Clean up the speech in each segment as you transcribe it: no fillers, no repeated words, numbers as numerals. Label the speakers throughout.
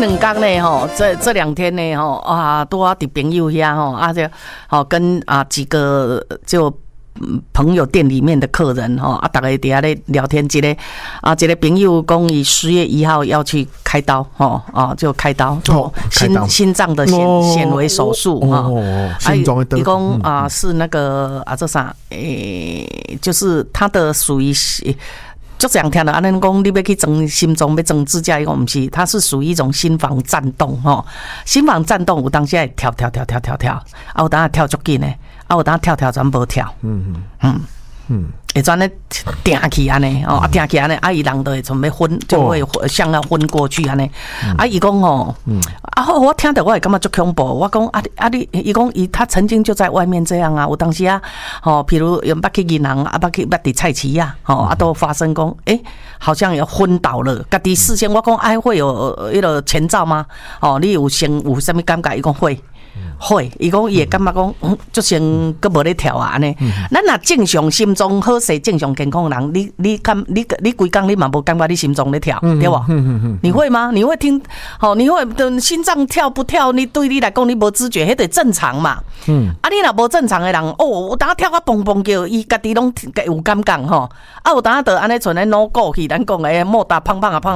Speaker 1: 2天呢吼，这2天呢吼啊，拄好伫朋友遐吼啊，就好跟几个就朋友店里面的客人吼啊，大家底下咧聊天，一个朋友讲伊10月1号要去开刀吼就开刀做心脏的显微手术哈，伊讲是那个这啥就是他的属于。就这样听的，安尼讲，你要去装心脏，要装支架，伊讲不是，它是属于一种心房颤动吼。心房颤动，有当时会跳，有当下跳足紧的，有当下跳全无跳。会转咧定起安尼哦，定起安尼，伊人都会准备昏，就会像要昏过去安尼。伊讲吼，我听到我也感觉足恐怖。我讲你，伊讲他曾经就在外面这样啊，有当时譬如有捌去银行捌伫菜市啊，都发生讲，好像要昏倒了。家己事先我讲，会有迄个前兆吗？你有什么感觉？伊讲会。伊讲伊会感觉讲，足先佫无咧跳啊安尼。咱若正常心脏好势、正常健康的人，你规工你嘛无感觉你心脏咧跳，对无？你会吗？你会听？你会心脏跳不跳？你对你来讲你无知觉，迄得正常嘛。你若无正常的人，有当跳啊蹦蹦叫，伊家己拢有感觉吼。有当就安尼像咧脑鼓去，咱讲的莫打胖嘛，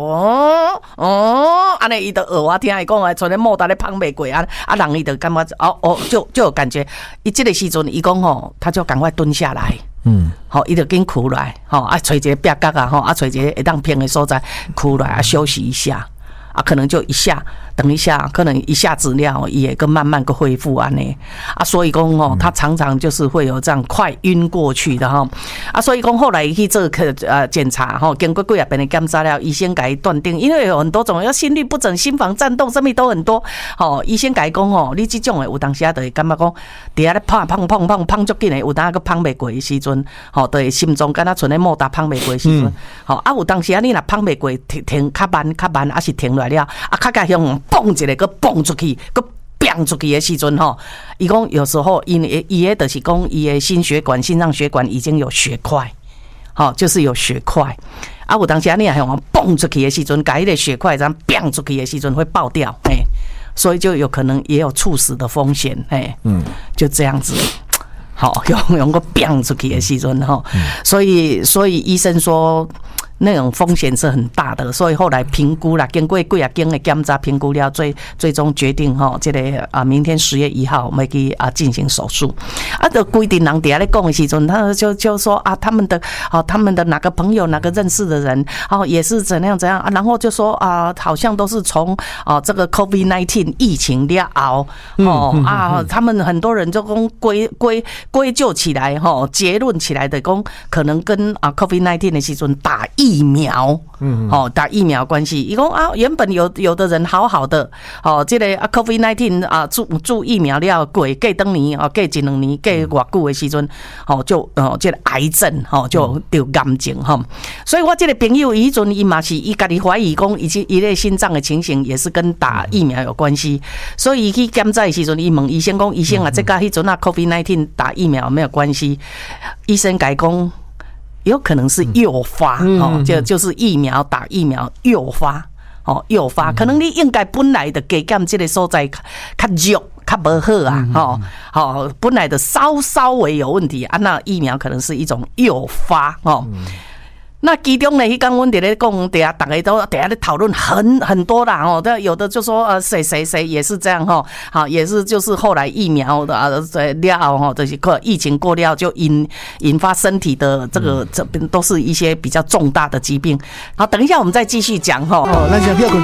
Speaker 1: 安尼伊就学我听伊讲的，像咧莫打咧胖袂过啊，人伊就感觉就有感觉。伊这个时阵，伊讲吼，他就赶快蹲下来。伊就紧哭来，找一个壁角啊，找一个会当偏的所在哭来休息一下。可能就等一下，可能一下子了，也跟慢慢个恢复安尼所以讲他常常就是会有这样快晕过去的所以讲后来去做检查经过几啊遍的检查了，医生给他断定，因为有很多种，要心律不整、心房颤动，什么都很多医生给他讲你这种的有当时就会感觉讲，底下咧胖足紧的，有当时个胖袂过的时阵就会心脏敢若像咧莫打胖袂过的时阵有当时你若胖袂过，停较慢，是停落来了较甲向蹦一个，佮蹦出去，佮砰出去的时阵伊讲有时候伊的就是讲伊的心脏血管已经有血块，就是有血块有当时你若向蹦出去的时阵，甲迄个血块这样砰出去的时阵会爆掉，所以就有可能也有猝死的风险，就这样子。用个砰出去的时阵所以医生说。那种风险是很大的，所以后来评估啦，经过几啊间的检查评估了，最终决定这个明天10月1号我们去进行手术。就规定人底下咧讲的时阵，他就说他们的哪个朋友哪个认识的人也是怎样然后就说好像都是从这个 COVID-19 疫情了后他们很多人就讲归咎起来结论起来的讲可能跟COVID-19 的时阵打疫苗，打疫苗关系。伊讲原本有的人好好的，这个COVID-19 注疫苗了过，过2年过1-2年，过偌久的时阵，就这个癌症就癌症所以我这个朋友伊阵伊嘛是伊家己怀疑讲，伊的心脏的情形也是跟打疫苗有关系，所以伊去检查的时阵，伊问医生讲，医生这个迄阵COVID-19 打疫苗没有关系，医生改讲。有可能是诱发就是打疫苗诱发可能你应该本来的加减这个所在较弱较不好本来的稍微有问题那疫苗可能是一种诱发那其中呢，迄天阮伫咧讲，大家都在讨论很多啦有的就说谁也是这样也是就是后来疫苗的了就是疫情过了就引发身体的这边都是一些比较重大的疾病。好，等一下我们再继续讲